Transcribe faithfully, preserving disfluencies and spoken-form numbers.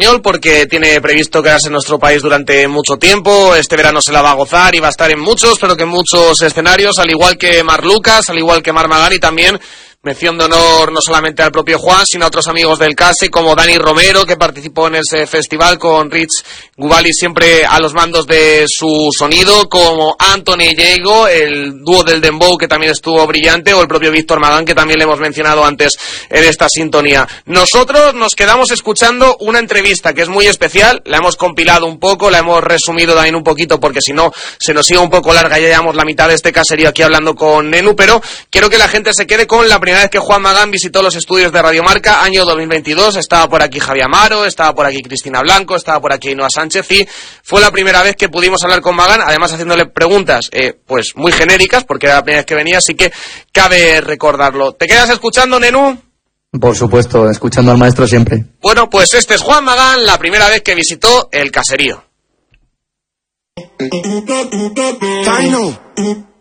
español porque tiene previsto quedarse en nuestro país durante mucho tiempo. Este verano se la va a gozar y va a estar en muchos, pero que en muchos escenarios, al igual que Marc Lucas, al igual que Marc Magán, y también mención de honor no solamente al propio Juan, sino a otros amigos del Case, como Dani Romero, que participó en ese festival con Rich Gubali siempre a los mandos de su sonido, como Anthony Diego, el dúo del Dembow, que también estuvo brillante, o el propio Víctor Magán, que también le hemos mencionado antes en esta sintonía. Nosotros nos quedamos escuchando una entrevista que es muy especial, la hemos compilado un poco, la hemos resumido también un poquito, porque si no se nos iba un poco larga, ya llevamos la mitad de este caserío aquí hablando con Nenu, pero quiero que la gente se quede con la primera vez que Juan Magán visitó los estudios de Radio Marca, año dos mil veintidós, estaba por aquí Javier Amaro, estaba por aquí Cristina Blanco, estaba por aquí Ainhoa Sánchez, y fue la primera vez que pudimos hablar con Magán, además haciéndole preguntas eh, pues muy genéricas, porque era la primera vez que venía, así que cabe recordarlo. ¿Te quedas escuchando, Nenu? Por supuesto, escuchando al maestro siempre. Bueno, pues este es Juan Magán, la primera vez que visitó el caserío.